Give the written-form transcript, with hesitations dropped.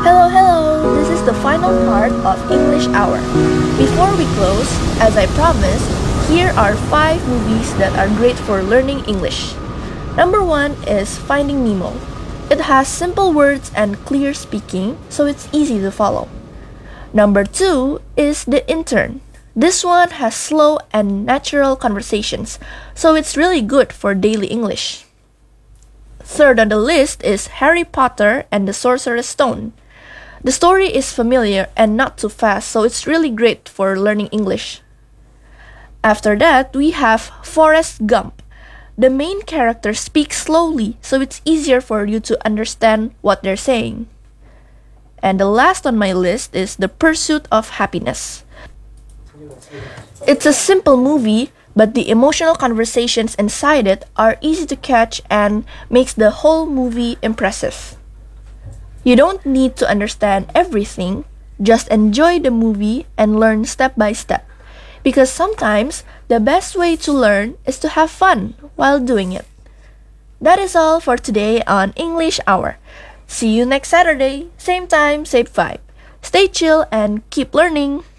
Hello, hello! This is the final part of English Hour. Before we close, as I promised, here are 5 movies that are great for learning English. Number 1 is Finding Nemo. It has simple words and clear speaking, so it's easy to follow. Number 2 is The Intern. This one has slow and natural conversations, so it's really good for daily English. Third on the list is Harry Potter and the Sorcerer's Stone. The story is familiar and not too fast, so it's really great for learning English. After that, we have Forrest Gump. The main character speaks slowly, so it's easier for you to understand what they're saying. And the last on my list is The Pursuit of Happiness. It's a simple movie, but the emotional conversations inside it are easy to catch and makes the whole movie impressive. You don't need to understand everything, just enjoy the movie and learn step by step. Because sometimes the best way to learn is to have fun while doing it. That is all for today on English Hour. See you next Saturday, same time, same vibe. Stay chill and keep learning.